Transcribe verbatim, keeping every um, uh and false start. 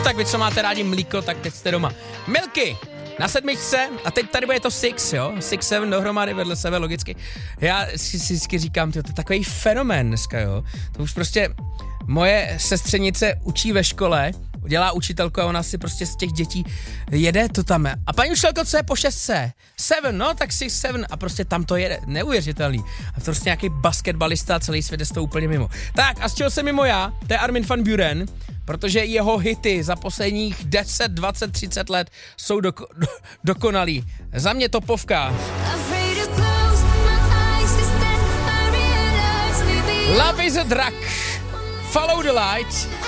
tak vy, co máte rádi mlíko, tak teď jste doma. Milky na sedmičce a teď tady bude to Six, jo? Six, Seven dohromady vedle sebe, logicky. Já si, si vždycky říkám, tyjo, to je takový fenomén dneska, jo? To už prostě moje sestřenice učí ve škole, dělá učitelku a ona si prostě z těch dětí jede to tam. A paní učitelko, co je po šestce? Seven, no, tak Six, Seven a prostě tam to jede. Neuvěřitelný. A to prostě nějaký basketbalista, celý svět je to úplně mimo. Tak a z čeho jsem mimo já? To je Armin van Buuren, protože jeho hity za posledních deset, dvacet, třicet let jsou doko- do- dokonalý. Za mě topovka. Love is a drug. Follow the light.